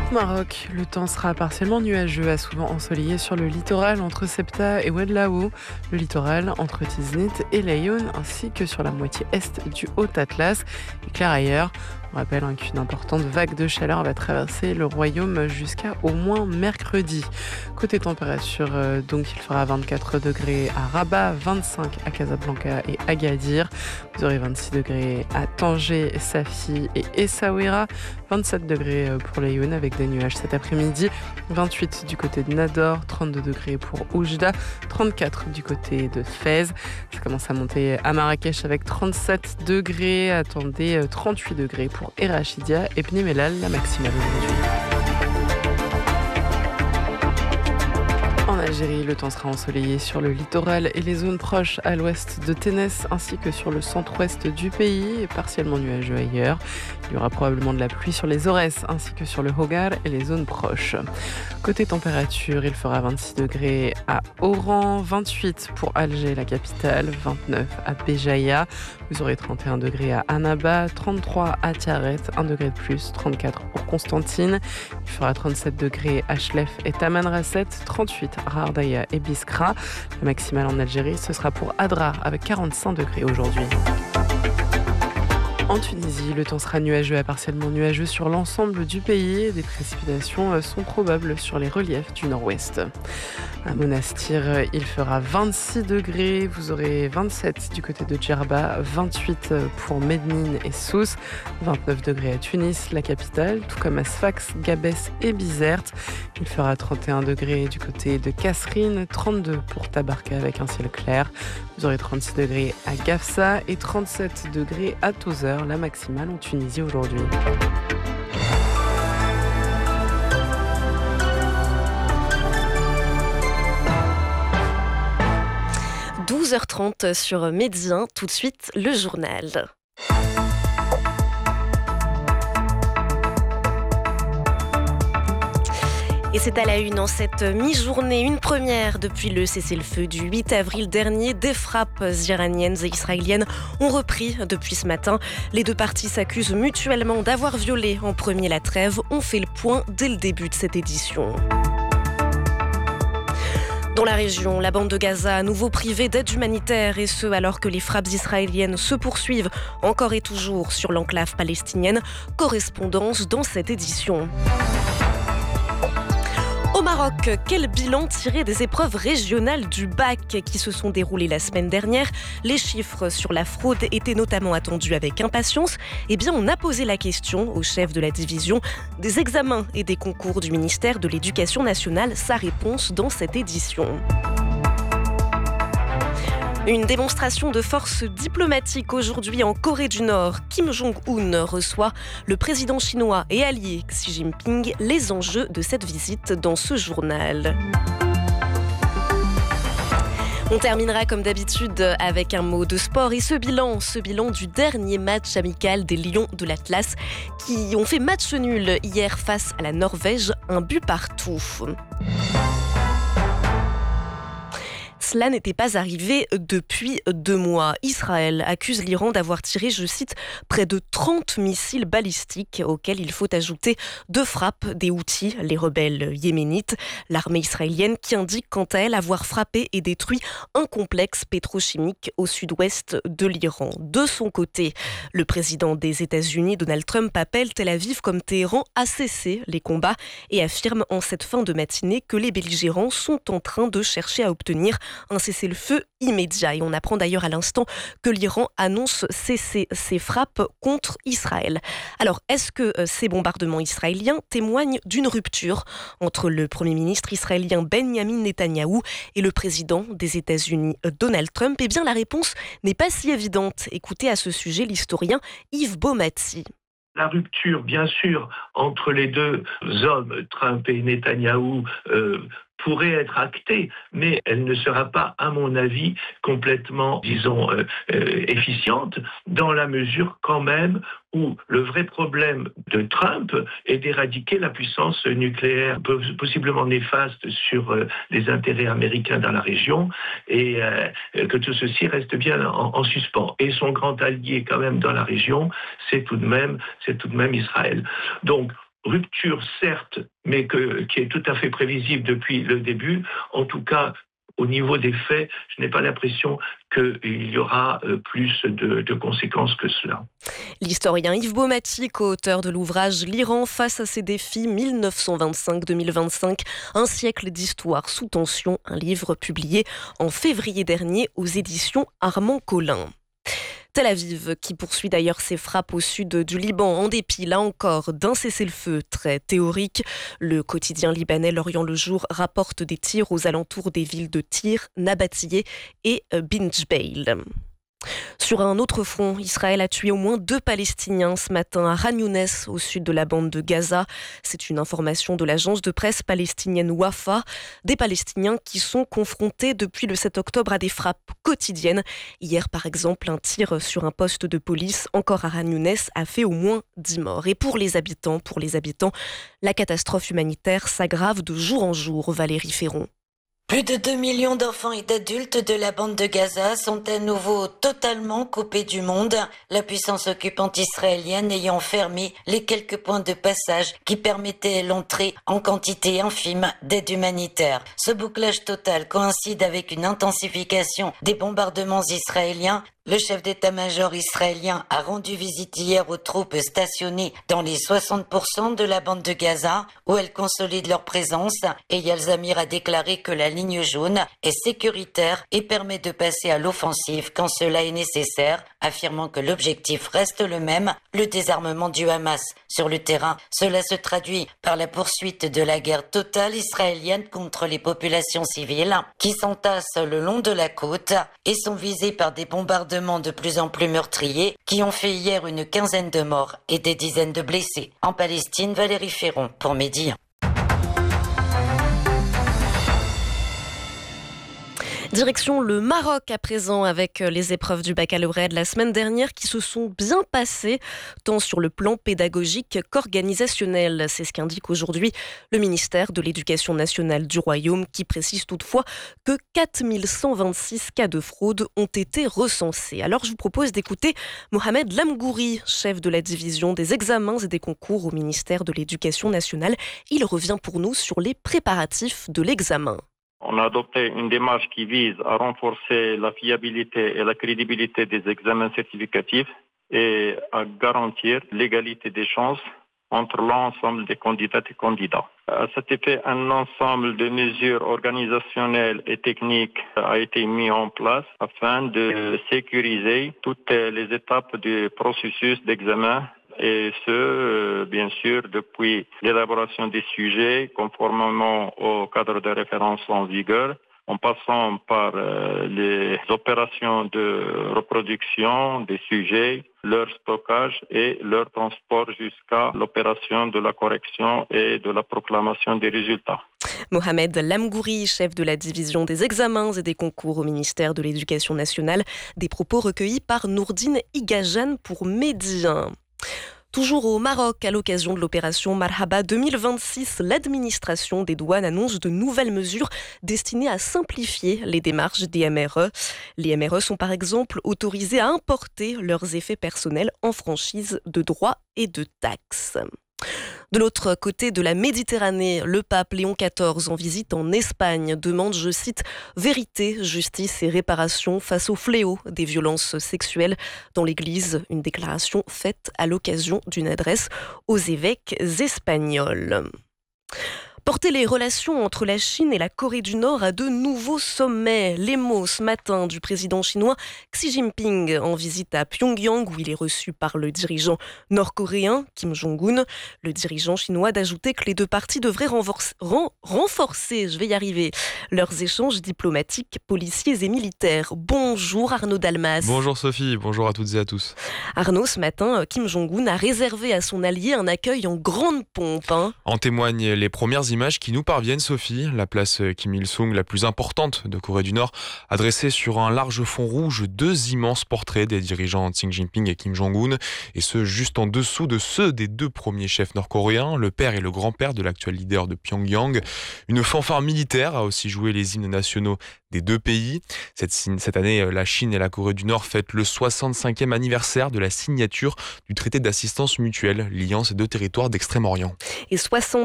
Au Maroc, le temps sera partiellement nuageux à souvent ensoleillé sur le littoral entre Ceuta et Ouadlaou, le littoral entre Tiznit et Laayoune, ainsi que sur la moitié est du Haut-Atlas. Et clair ailleurs, on rappelle qu'une importante vague de chaleur va traverser le royaume jusqu'à au moins mercredi. Côté température, donc il fera 24 degrés à Rabat, 25 à Casablanca et Agadir. Vous aurez 26 degrés à Tanger, Safi et Essaouira, 27 degrés pour Laayoune avec des nuages cet après-midi, 28 du côté de Nador, 32 degrés pour Oujda, 34 du côté de Fès. Ça commence à monter à Marrakech avec 37 degrés, attendez 38 degrés pour Erachidia et Bni Mellal, la maximale aujourd'hui. En Algérie, le temps sera ensoleillé sur le littoral et les zones proches à l'ouest de Ténès, ainsi que sur le centre-ouest du pays, et partiellement nuageux ailleurs. Il y aura probablement de la pluie sur les Aurès, ainsi que sur le Hogar et les zones proches. Côté température, il fera 26 degrés à Oran, 28 pour Alger, la capitale, 29 à Béjaïa. Vous aurez 31 degrés à Annaba, 33 à Tiaret, 1 degré de plus, 34 pour Constantine. Il fera 37 degrés à Chlef et Tamanrasset, 38 à Ardaya et Biskra. La maximale en Algérie, ce sera pour Adrar avec 45 degrés aujourd'hui. En Tunisie, le temps sera nuageux à partiellement nuageux sur l'ensemble du pays. Des précipitations sont probables sur les reliefs du nord-ouest. À Monastir, il fera 26 degrés. Vous aurez 27 du côté de Djerba, 28 pour Mednine et Sousse, 29 degrés à Tunis, la capitale, tout comme à Sfax, Gabès et Bizerte. Il fera 31 degrés du côté de Kasserine, 32 pour Tabarka avec un ciel clair. Vous aurez 36 degrés à Gafsa et 37 degrés à Tozeur, la maximale en Tunisie aujourd'hui. – 12h30 sur Médien, tout de suite le journal. Et c'est à la une en cette mi-journée, une première depuis le cessez-le-feu du 8 avril dernier. Des frappes iraniennes et israéliennes ont repris depuis ce matin. Les deux parties s'accusent mutuellement d'avoir violé en premier la trêve. On fait le point dès le début de cette édition. Dans la région, la bande de Gaza à nouveau privée d'aide humanitaire, et ce alors que les frappes israéliennes se poursuivent encore et toujours sur l'enclave palestinienne. Correspondance dans cette édition. Au Maroc, quel bilan tiré des épreuves régionales du bac qui se sont déroulées la semaine dernière? Les chiffres sur la fraude étaient notamment attendus avec impatience. Eh bien, on a posé la question au chef de la division des examens et des concours du ministère de l'Éducation nationale. Sa réponse dans cette édition. Une démonstration de force diplomatique aujourd'hui en Corée du Nord. Kim Jong-un reçoit le président chinois et allié Xi Jinping. Les enjeux de cette visite dans ce journal. On terminera comme d'habitude avec un mot de sport et ce bilan du dernier match amical des Lions de l'Atlas qui ont fait match nul hier face à la Norvège, 1 but partout. Cela n'était pas arrivé depuis 2 mois. Israël accuse l'Iran d'avoir tiré, je cite, près de 30 missiles balistiques auxquels il faut ajouter 2 frappes des Houthis, les rebelles yéménites. L'armée israélienne qui indique quant à elle avoir frappé et détruit un complexe pétrochimique au sud-ouest de l'Iran. De son côté, le président des États-Unis, Donald Trump, appelle Tel Aviv comme Téhéran à cesser les combats et affirme en cette fin de matinée que les belligérants sont en train de chercher à obtenir un cessez-le-feu immédiat. Et on apprend d'ailleurs à l'instant que l'Iran annonce cesser ses frappes contre Israël. Alors, est-ce que ces bombardements israéliens témoignent d'une rupture entre le Premier ministre israélien Benjamin Netanyahou et le président des États-Unis Donald Trump? Eh bien, la réponse n'est pas si évidente. Écoutez à ce sujet l'historien Yves Baumati. La rupture, bien sûr, entre les deux hommes, Trump et Netanyahou, pourrait être actée, mais elle ne sera pas, à mon avis, complètement, disons, efficiente, dans la mesure quand même où le vrai problème de Trump est d'éradiquer la puissance nucléaire possiblement néfaste sur les intérêts américains dans la région et que tout ceci reste bien en suspens. Et son grand allié quand même dans la région, c'est tout de même Israël. Donc, rupture, certes, mais qui est tout à fait prévisible depuis le début. En tout cas, au niveau des faits, je n'ai pas l'impression qu'il y aura plus de conséquences que cela. L'historien Yves Baumaty, co-auteur de l'ouvrage « L'Iran face à ses défis 1925-2025, un siècle d'histoire sous tension », un livre publié en février dernier aux éditions Armand Collin. Tel Aviv, qui poursuit d'ailleurs ses frappes au sud du Liban, en dépit, là encore, d'un cessez-le-feu très théorique. Le quotidien libanais L'Orient le Jour rapporte des tirs aux alentours des villes de Tyr, Nabatiyeh et Binjbeil. Sur un autre front, Israël a tué au moins 2 Palestiniens ce matin à Khan Younes, au sud de la bande de Gaza. C'est une information de l'agence de presse palestinienne Wafa. Des Palestiniens qui sont confrontés depuis le 7 octobre à des frappes quotidiennes. Hier, par exemple, un tir sur un poste de police, encore à Khan Younes, a fait au moins 10 morts. Et pour les habitants, la catastrophe humanitaire s'aggrave de jour en jour. Valérie Ferron. Plus de 2 millions d'enfants et d'adultes de la bande de Gaza sont à nouveau totalement coupés du monde, la puissance occupante israélienne ayant fermé les quelques points de passage qui permettaient l'entrée en quantité infime d'aide humanitaire. Ce bouclage total coïncide avec une intensification des bombardements israéliens. Le chef d'état-major israélien a rendu visite hier aux troupes stationnées dans les 60% de la bande de Gaza, où elles consolident leur présence, et Eyal Zamir a déclaré que la ligne jaune est sécuritaire et permet de passer à l'offensive quand cela est nécessaire, affirmant que l'objectif reste le même, le désarmement du Hamas. Sur le terrain, cela se traduit par la poursuite de la guerre totale israélienne contre les populations civiles qui s'entassent le long de la côte et sont visées par des bombardements de plus en plus meurtriers qui ont fait hier une quinzaine de morts et des dizaines de blessés. En Palestine, Valérie Ferron pour Midi. Direction le Maroc à présent avec les épreuves du baccalauréat de la semaine dernière qui se sont bien passées tant sur le plan pédagogique qu'organisationnel. C'est ce qu'indique aujourd'hui le ministère de l'Éducation nationale du Royaume qui précise toutefois que 4126 cas de fraude ont été recensés. Alors je vous propose d'écouter Mohamed Lamgouri, chef de la division des examens et des concours au ministère de l'Éducation nationale. Il revient pour nous sur les préparatifs de l'examen. On a adopté une démarche qui vise à renforcer la fiabilité et la crédibilité des examens certificatifs et à garantir l'égalité des chances entre l'ensemble des candidates et candidats. À cet effet, un ensemble de mesures organisationnelles et techniques a été mis en place afin de sécuriser toutes les étapes du processus d'examen. Et ce, bien sûr, depuis l'élaboration des sujets, conformément au cadre de référence en vigueur, en passant par les opérations de reproduction des sujets, leur stockage et leur transport jusqu'à l'opération de la correction et de la proclamation des résultats. Mohamed Lamgouri, chef de la division des examens et des concours au ministère de l'Éducation nationale, des propos recueillis par Nourdine Igajan pour Midi 1. Toujours au Maroc, à l'occasion de l'opération Marhaba 2026, l'administration des douanes annonce de nouvelles mesures destinées à simplifier les démarches des MRE. Les MRE sont par exemple autorisés à importer leurs effets personnels en franchise de droits et de taxes. De l'autre côté de la Méditerranée, le pape Léon XIV, en visite en Espagne, demande, je cite, « vérité, justice et réparation face au fléau des violences sexuelles dans l'Église », une déclaration faite à l'occasion d'une adresse aux évêques espagnols. Porter les relations entre la Chine et la Corée du Nord à de nouveaux sommets. Les mots ce matin du président chinois Xi Jinping en visite à Pyongyang où il est reçu par le dirigeant nord-coréen Kim Jong-un. Le dirigeant chinois d'ajouter que les deux parties devraient renforcer, leurs échanges diplomatiques, policiers et militaires. Bonjour Arnaud Dalmas. Bonjour Sophie, bonjour à toutes et à tous. Arnaud, ce matin, Kim Jong-un a réservé à son allié un accueil en grande pompe. En témoignent les premières images images qui nous parviennent, Sophie. La place Kim Il-sung, la plus importante de Corée du Nord, a dressé sur un large fond rouge 2 immenses portraits des dirigeants Xi Jinping et Kim Jong-un, et ce juste en dessous de ceux des 2 premiers chefs nord-coréens, le père et le grand-père de l'actuel leader de Pyongyang. Une fanfare militaire a aussi joué les hymnes nationaux des 2 pays. Cette année, la Chine et la Corée du Nord fêtent le 65e anniversaire de la signature du traité d'assistance mutuelle liant ces 2 territoires d'Extrême-Orient. Et 70